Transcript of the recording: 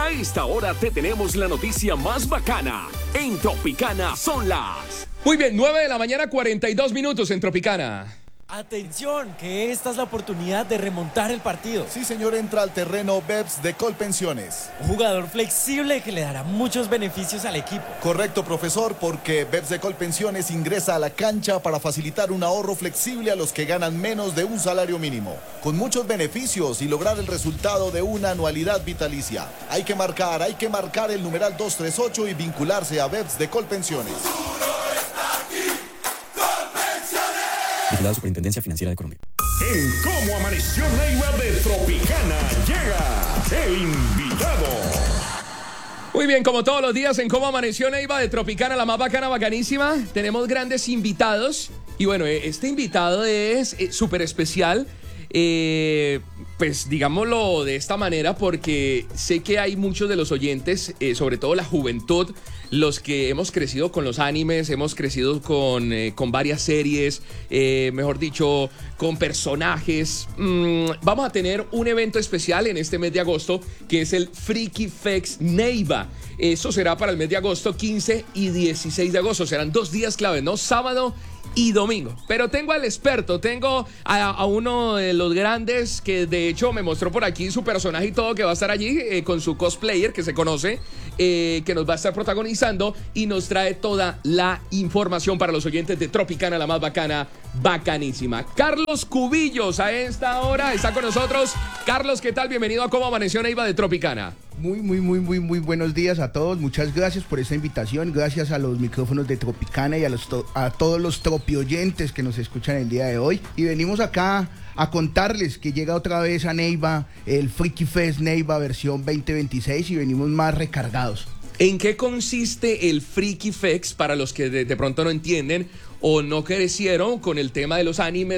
A esta hora te tenemos la noticia más bacana. En Tropicana son las... Muy bien, 9 de la mañana, 42 minutos en Tropicana. Atención, que esta es la oportunidad de remontar el partido. Sí, señor, entra al terreno BEPS de Colpensiones. Un jugador flexible que le dará muchos beneficios al equipo. Correcto, profesor, porque BEPS de Colpensiones ingresa a la cancha para facilitar un ahorro flexible a los que ganan menos de un salario mínimo, con muchos beneficios y lograr el resultado de una anualidad vitalicia. Hay que marcar el numeral 238 y vincularse a BEPS de Colpensiones. Vigilado Superintendencia Financiera de Colombia. En Cómo Amaneció Neiva de Tropicana llega el invitado. Muy bien, como todos los días en Cómo Amaneció Neiva de Tropicana, la más bacana, bacanísima, tenemos grandes invitados. Y bueno, este invitado es súper especial. Pues digámoslo de esta manera, porque sé que hay muchos de los oyentes, sobre todo la juventud, los que hemos crecido con los animes, hemos crecido con varias series, mejor dicho, con personajes. Vamos a tener un evento especial en este mes de agosto, que es el Freaky Fest Neiva. Eso será para el mes de agosto, 15 y 16 de agosto. Serán 2 días claves, ¿no? Sábado y domingo. Pero tengo al experto, tengo a uno de los grandes que de hecho me mostró por aquí su personaje y todo, que va a estar allí con su cosplayer que se conoce, que nos va a estar protagonizando y nos trae toda la información para los oyentes de Tropicana, la más bacana, bacanísima. Carlos Cubillos a esta hora está con nosotros. Carlos, ¿qué tal? Bienvenido a Cómo Amaneció Neiva de Tropicana. Muy buenos días a todos. Muchas gracias por esta invitación. Gracias a los micrófonos de Tropicana y a todos los tropioyentes que nos escuchan el día de hoy. Y venimos acá a contarles que llega otra vez a Neiva el Freaky Fest Neiva versión 2026 y venimos más recargados. ¿En qué consiste el Freaky Fest para los que de pronto no entienden o no crecieron con el tema de los animes?